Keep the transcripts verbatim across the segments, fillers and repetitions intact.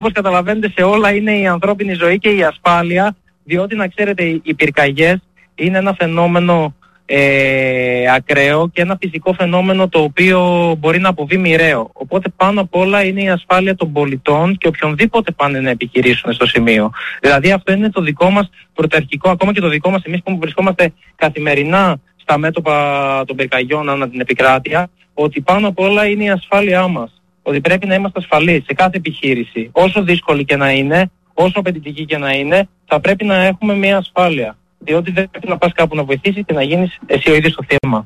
όπως καταλαβαίνετε, σε όλα είναι η ανθρώπινη ζωή και η ασφάλεια, διότι να ξέρετε οι πυρκαγιές είναι ένα φαινόμενο ε, ακραίο και ένα φυσικό φαινόμενο το οποίο μπορεί να αποβεί μοιραίο. Οπότε πάνω απ' όλα είναι η ασφάλεια των πολιτών και οποιονδήποτε πάνε να επιχειρήσουν στο σημείο. Δηλαδή αυτό είναι το δικό μας πρωταρχικό, ακόμα και το δικό μας εμείς που βρισκόμαστε καθημερινά στα μέτωπα των πυρκαγιών ανά την επικράτεια, ότι πάνω απ' όλα είναι η ασφάλειά μας. Ότι πρέπει να είμαστε ασφαλείς σε κάθε επιχείρηση. Όσο δύσκολη και να είναι, όσο απαιτητική και να είναι, θα πρέπει να έχουμε μια ασφάλεια. Διότι δεν πρέπει να πας κάπου να βοηθήσεις και να γίνεις εσύ ο ίδιος το θύμα.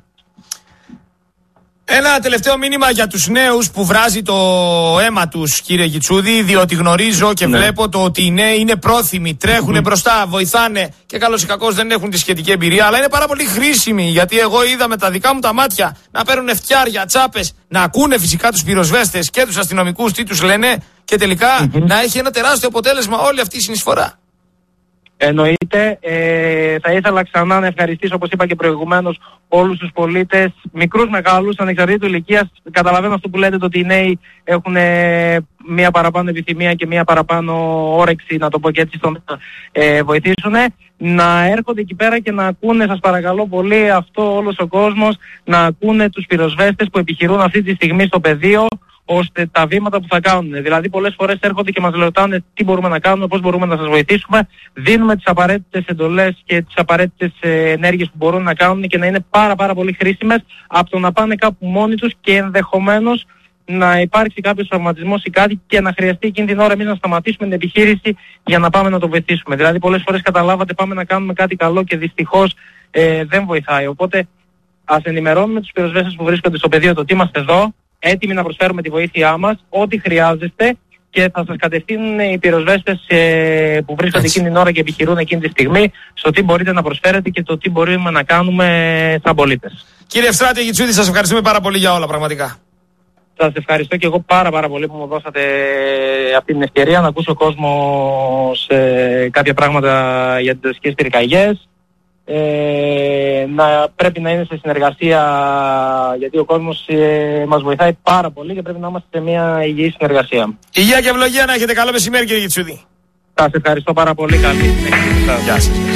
Ένα τελευταίο μήνυμα για τους νέους που βράζει το αίμα τους, κύριε Γιτσούδη, διότι γνωρίζω και ναι. βλέπω το ότι οι νέοι είναι πρόθυμοι, τρέχουν mm. μπροστά, βοηθάνε και καλώς ή κακώς δεν έχουν τη σχετική εμπειρία, αλλά είναι πάρα πολύ χρήσιμοι, γιατί εγώ είδα με τα δικά μου τα μάτια να παίρνουν φτιάρια, τσάπες, να ακούνε φυσικά τους πυροσβέστες και τους αστυνομικούς τι τους λένε και τελικά mm-hmm. να έχει ένα τεράστιο αποτέλεσμα όλη αυτή η συνεισφορά. Εννοείται, ε, θα ήθελα ξανά να ευχαριστήσω, όπως είπα και προηγουμένως, όλους τους πολίτες, μικρούς, μεγάλους, ανεξαρτήτου ηλικίας. Καταλαβαίνω αυτό που λέτε, το ότι οι νέοι έχουν ε, μία παραπάνω επιθυμία και μία παραπάνω όρεξη, να το πω και έτσι, στο να ε, βοηθήσουν. Να έρχονται εκεί πέρα και να ακούνε, σας παρακαλώ πολύ, αυτό όλος ο κόσμος, να ακούνε τους πυροσβέστες που επιχειρούν αυτή τη στιγμή στο πεδίο, ώστε τα βήματα που θα κάνουν. Δηλαδή πολλές φορές έρχονται και μας ρωτάνε τι μπορούμε να κάνουμε, πώς μπορούμε να σας βοηθήσουμε. Δίνουμε τις απαραίτητες εντολές και τις απαραίτητες ε, ενέργειες που μπορούν να κάνουν και να είναι πάρα πάρα πολύ χρήσιμες, από το να πάνε κάπου μόνοι τους και ενδεχομένως να υπάρξει κάποιος τραυματισμός ή κάτι και να χρειαστεί εκείνη την ώρα εμείς να σταματήσουμε την επιχείρηση για να πάμε να το βοηθήσουμε. Δηλαδή πολλές φορές, καταλάβατε, πάμε να κάνουμε κάτι καλό και δυστυχώς ε, δεν βοηθάει. Οπότε ας ενημερώνουμε τους πυροσβέστες που βρίσκονται στο πεδίο το ότι είμαστε εδώ, έτοιμοι να προσφέρουμε τη βοήθειά μας, ό,τι χρειάζεστε, και θα σας κατευθύνουν οι πυροσβέστες ε, που βρίσκονται εκείνη την ώρα και επιχειρούν εκείνη τη στιγμή στο τι μπορείτε να προσφέρετε και το τι μπορούμε να κάνουμε σαν πολίτες. Κύριε Ευστράτη Γιτσούδη, σας ευχαριστούμε πάρα πολύ για όλα, πραγματικά. Σας ευχαριστώ και εγώ πάρα πάρα πολύ που μου δώσατε αυτή την ευκαιρία να ακούσει ο κόσμος ε, κάποια πράγματα για τις δασικές πυρκαγιές. Ε, να πρέπει να είναι σε συνεργασία, γιατί ο κόσμος ε, μας βοηθάει πάρα πολύ και πρέπει να είμαστε σε μια υγιή συνεργασία. Υγεία και ευλογία, να έχετε καλό μεσημέρι, κύριε Γιτσούδη. Σας ευχαριστώ πάρα πολύ. Καλή συνέχεια. Γεια σας.